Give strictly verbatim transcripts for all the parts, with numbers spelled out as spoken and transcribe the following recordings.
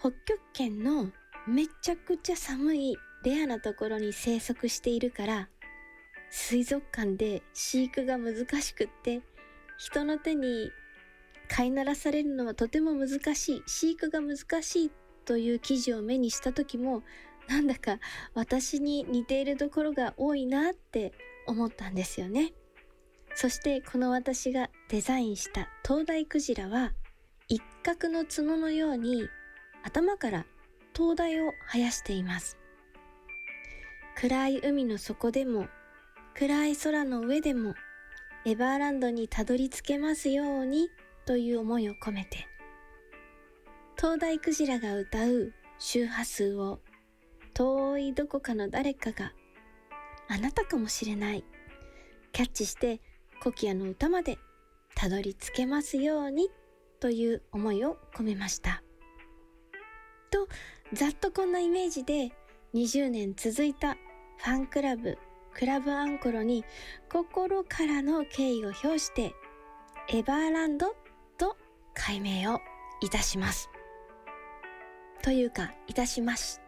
北極圏のめちゃくちゃ寒いレアなところに生息しているから、水族館で飼育が難しくって、人の手に飼いならされるのはとても難しい、飼育が難しいという記事を目にした時も、なんだか私に似ているところが多いなって思ったんですよね。そしてこの私がデザインした灯台クジラは、一角の角のように頭から灯台を生やしています。暗い海の底でも、暗い空の上でも、エバーランドにたどり着けますようにという思いを込めて、灯台クジラが歌う周波数を遠いどこかの誰かが、あなたかもしれない、キャッチしてコキアの歌までたどり着けますようにという思いを込めました。と、ざっとこんなイメージでにじゅうねん続いたファンクラブクラブアンコロに心からの敬意を表してエバーランドと改名をいたします。というか、いたしました。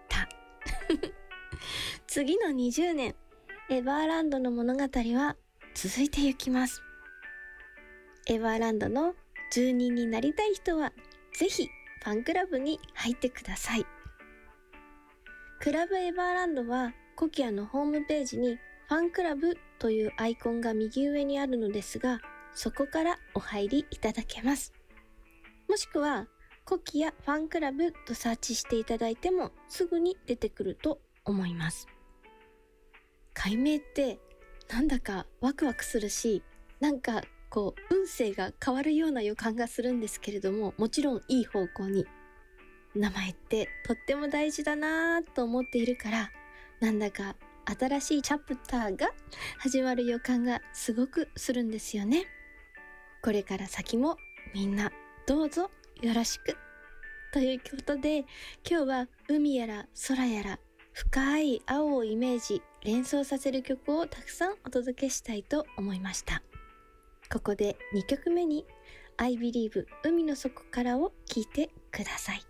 次のにじゅうねん、エバーランドの物語は続いていきます。エバーランドの住人になりたい人はぜひファンクラブに入ってください。クラブエバーランドはコキアのホームページにファンクラブというアイコンが右上にあるのですが、そこからお入りいただけます。もしくはコキアファンクラブとサーチしていただいてもすぐに出てくると思います。改名ってなんだかワクワクするし、なんかこう運勢が変わるような予感がするんですけれども、もちろんいい方向に。名前ってとっても大事だなぁと思っているから、なんだか新しいチャプターが始まる予感がすごくするんですよね。これから先もみんなどうぞよろしく。ということで、今日は海やら空やら深い青をイメージ、連想させる曲をたくさんお届けしたいと思いました。ここでにきょくめに I Believe 海の底からを聴いてください。